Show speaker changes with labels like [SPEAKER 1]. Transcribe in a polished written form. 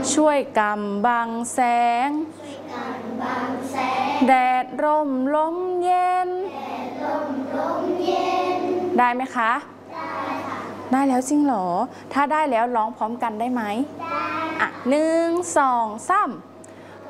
[SPEAKER 1] ช่วยกำบังแสงแดดร่มลมเย็นได้ไหมคะได้แล้วจริงเหรอถ้าได้แล้วร้องพร้อมกันได้ไหมได้1 2 3